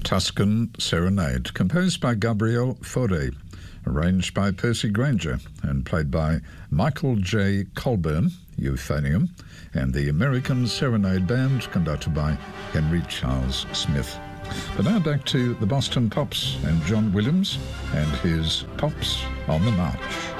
Tuscan Serenade, composed by Gabriel Fauré, arranged by Percy Granger and played by Michael J. Colburn, euphonium, and the American Serenade Band, conducted by Henry Charles Smith. But now back to the Boston Pops and John Williams and his Pops on the March.